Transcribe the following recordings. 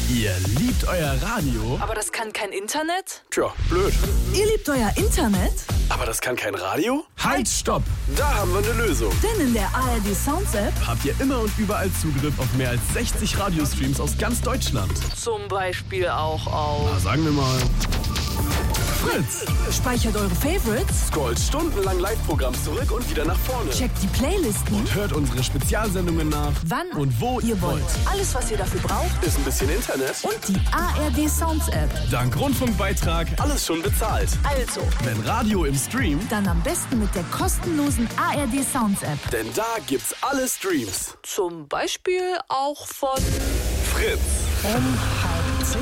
Ihr liebt euer Radio? Aber das kann kein Internet? Tja, blöd. Ihr liebt euer Internet? Aber das kann kein Radio? Halt, stopp! Da haben wir eine Lösung. Denn in der ARD Sounds App Habt ihr immer und überall Zugriff auf mehr als 60 Radiostreams aus ganz Deutschland. zum Beispiel auch auf Na, sagen wir mal Fritz. speichert eure Favorites, Scrollt stundenlang Live-Programm zurück und wieder nach vorne. checkt die Playlisten, Und hört unsere Spezialsendungen nach. wann Und wo ihr wollt. Alles, was ihr dafür braucht Ist ein bisschen Internet. und die ARD Sounds App. Dank Rundfunkbeitrag alles schon bezahlt. Also, Wenn Radio im Stream, dann am besten mit der kostenlosen ARD Sounds App. denn da gibt's alle Streams. Zum Beispiel auch von Fritz. halb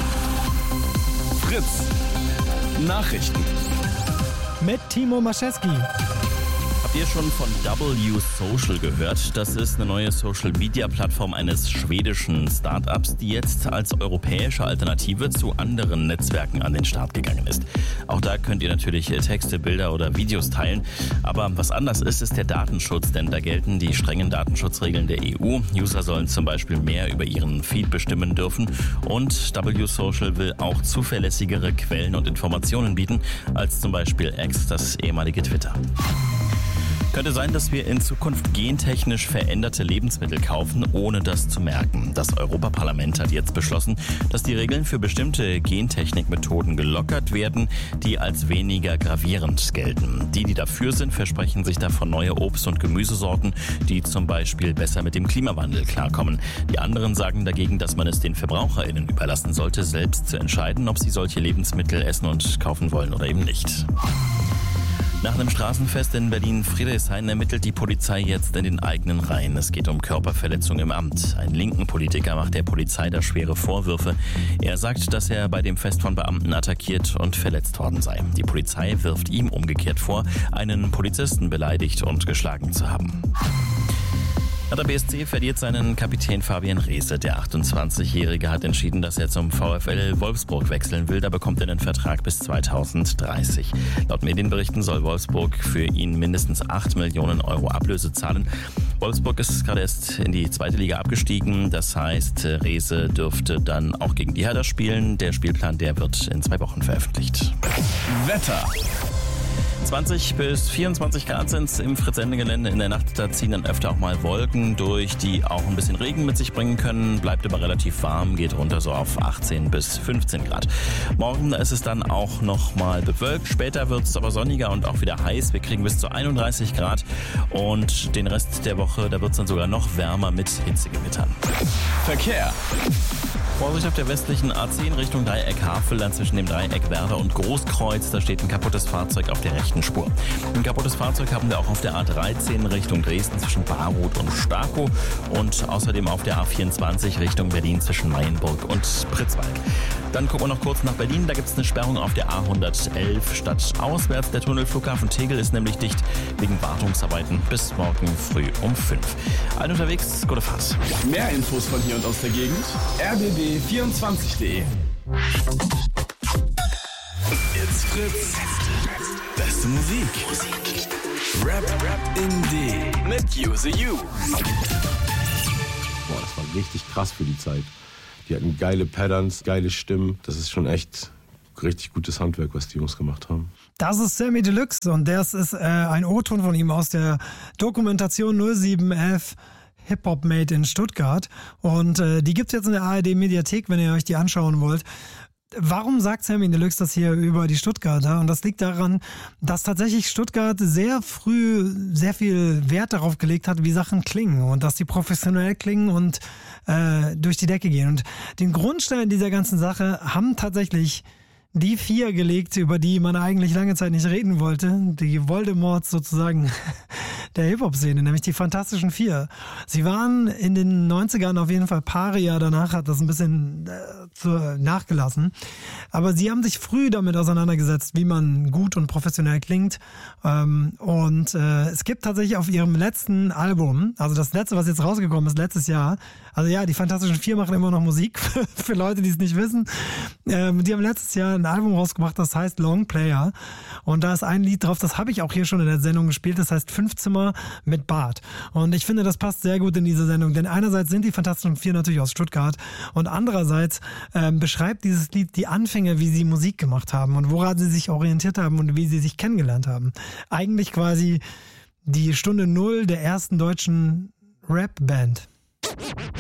10. Fritz. Nachrichten. Mit Timo Maschewski. Habt ihr schon von W Social gehört? Das ist eine neue Social-Media-Plattform eines schwedischen Startups, die jetzt als europäische Alternative zu anderen Netzwerken an den Start gegangen ist. Auch da könnt ihr natürlich Texte, Bilder oder Videos teilen. Aber was anders ist, ist der Datenschutz, denn da gelten die strengen Datenschutzregeln der EU. User sollen zum Beispiel mehr über ihren Feed bestimmen dürfen. Und W Social will auch zuverlässigere Quellen und Informationen bieten, als zum Beispiel X, das ehemalige Twitter. Könnte sein, dass wir in Zukunft gentechnisch veränderte Lebensmittel kaufen, ohne das zu merken. Das Europaparlament hat jetzt beschlossen, dass die Regeln für bestimmte Gentechnikmethoden gelockert werden, die als weniger gravierend gelten. Die dafür sind, versprechen sich davon neue Obst- und Gemüsesorten, die zum Beispiel besser mit dem Klimawandel klarkommen. Die anderen sagen dagegen, dass man es den VerbraucherInnen überlassen sollte, selbst zu entscheiden, ob sie solche Lebensmittel essen und kaufen wollen oder eben nicht. Nach einem Straßenfest in Berlin-Friedrichshain ermittelt die Polizei jetzt in den eigenen Reihen. Es geht um Körperverletzung im Amt. Ein linken Politiker macht der Polizei da schwere Vorwürfe. Er sagt, dass er bei dem Fest von Beamten attackiert und verletzt worden sei. Die Polizei wirft ihm umgekehrt vor, einen Polizisten beleidigt und geschlagen zu haben. Der BSC verliert seinen Kapitän Fabian Reese. Der 28-Jährige hat entschieden, dass er zum VfL Wolfsburg wechseln will. Da bekommt er einen Vertrag bis 2030. Laut Medienberichten soll Wolfsburg für ihn mindestens 8 Millionen Euro Ablöse zahlen. Wolfsburg ist gerade erst in die zweite Liga abgestiegen. Das heißt, Reese dürfte dann auch gegen die Hertha spielen. Der Spielplan, der wird in 2 Wochen veröffentlicht. Wetter. 20 bis 24 Grad sind es im Fritz-Ende-Gelände. In der Nacht da ziehen dann öfter auch mal Wolken durch, die auch ein bisschen Regen mit sich bringen können. Bleibt aber relativ warm, geht runter so auf 18 bis 15 Grad. Morgen ist es dann auch noch mal bewölkt. Später wird es aber sonniger und auch wieder heiß. Wir kriegen bis zu 31 Grad und den Rest der Woche, da wird es dann sogar noch wärmer mit Hitzegewittern. Verkehr. Vorsicht auf der westlichen A10 Richtung Dreieck Havel, dann zwischen dem Dreieck Werder und Großkreuz. Da steht ein kaputtes Fahrzeug auf der rechten Spur. Ein kaputtes Fahrzeug haben wir auch auf der A13 Richtung Dresden zwischen Baroth und Starkow und außerdem auf der A24 Richtung Berlin zwischen Mayenburg und Pritzwalk. Dann gucken wir noch kurz nach Berlin. Da gibt es eine Sperrung auf der A111 stadtauswärts. Der Tunnel Flughafen Tegel ist nämlich dicht wegen Wartungsarbeiten bis morgen früh um 5. Allen unterwegs, gute Fahrt. Mehr Infos von hier und aus der Gegend. rbb24.de. It's Fritz. Beste Musik. Rap in D. Mit Use You. Boah, das war richtig krass für die Zeit. Die hatten geile Patterns, geile Stimmen. Das ist schon echt richtig gutes Handwerk, was die Jungs gemacht haben. Das ist Samy Deluxe und das ist ein O-Ton von ihm aus der Dokumentation 0711 Hip-Hop Made in Stuttgart. Und die gibt's jetzt in der ARD-Mediathek, wenn ihr euch die anschauen wollt. Warum sagt Samy Deluxe das hier über die Stuttgarter? Und das liegt daran, dass tatsächlich Stuttgart sehr früh sehr viel Wert darauf gelegt hat, wie Sachen klingen und dass die professionell klingen und durch die Decke gehen. Und den Grundstein dieser ganzen Sache haben tatsächlich die 4 gelegt, über die man eigentlich lange Zeit nicht reden wollte. Die Voldemorts sozusagen der Hip-Hop-Szene, nämlich die Fantastischen 4. Sie waren in den 90ern auf jeden Fall Paria, danach hat das ein bisschen nachgelassen. Aber sie haben sich früh damit auseinandergesetzt, wie man gut und professionell klingt. Es gibt tatsächlich auf ihrem letzten Album, also das letzte, was jetzt rausgekommen ist, letztes Jahr, also ja, die Fantastischen 4 machen immer noch Musik, für Leute, die es nicht wissen. Die haben letztes Jahr ein Album rausgebracht, das heißt Long Player. Und da ist ein Lied drauf, das habe ich auch hier schon in der Sendung gespielt, das heißt 5 Zimmer Nummer mit Bart. Und ich finde, das passt sehr gut in diese Sendung, denn einerseits sind die Fantastischen Vier natürlich aus Stuttgart und andererseits beschreibt dieses Lied die Anfänge, wie sie Musik gemacht haben und woran sie sich orientiert haben und wie sie sich kennengelernt haben. Eigentlich quasi die Stunde Null der ersten deutschen Rap-Band.